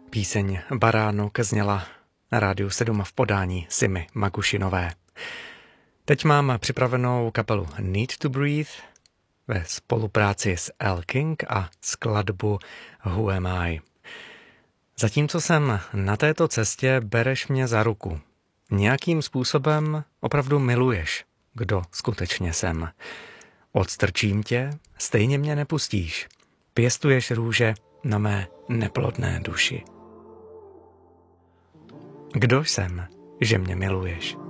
Píseň Baránok zněla na Rádiu 7 v podání Simy Magušinové. Teď mám připravenou kapelu Need to Breathe ve spolupráci s Al King a skladbu Who Am I. Zatímco jsem na této cestě, bereš mě za ruku. Nějakým způsobem opravdu miluješ, kdo skutečně jsem. Odstrčím tě, stejně mě nepustíš. Pěstuješ růže na mé neplodné duši. Kdo jsem, že mě miluješ?